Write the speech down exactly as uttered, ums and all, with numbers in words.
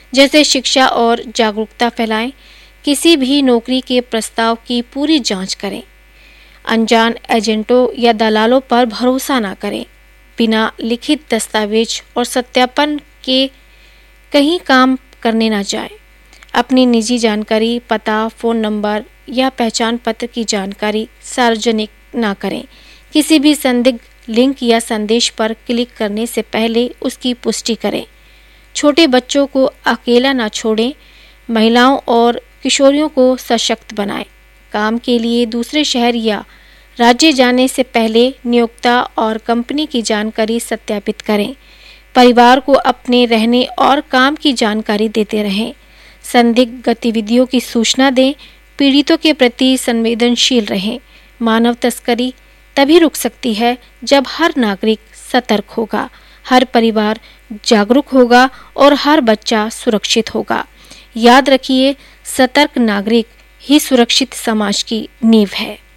जैसे शिक्षा और जागरूकता फैलाएं। किसी भी नौकरी के प्रस्ताव की पूरी जांच करें। अनजान एजेंटों या दलालों पर भरोसा न करें। बिना लिखित दस्तावेज और सत्यापन के कहीं काम करने न जाएं। अपनी निजी जानकारी, पता, फ़ोन नंबर या पहचान पत्र की जानकारी सार्वजनिक न करें। किसी भी संदिग्ध लिंक या संदेश पर क्लिक करने से पहले उसकी पुष्टि करें। छोटे बच्चों को अकेला न छोड़ें। महिलाओं और किशोरियों को सशक्त बनाएं। काम के लिए दूसरे शहर या राज्य जाने से पहले नियोक्ता और कंपनी की जानकारी सत्यापित करें। परिवार को अपने रहने और काम की जानकारी देते रहें। संदिग्ध गतिविधियों की सूचना दें। पीड़ितों के प्रति संवेदनशील रहें। मानव तस्करी तभी रुक सकती है जब हर नागरिक सतर्क होगा, हर परिवार जागरूक होगा और हर बच्चा सुरक्षित होगा। याद रखिए, सतर्क नागरिक ही सुरक्षित समाज की नींव है।